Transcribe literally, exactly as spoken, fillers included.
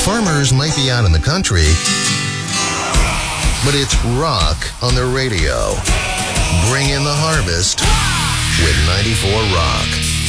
Farmers might be out in the country, but it's rock on the radio. Bring in the harvest with ninety-four Rock.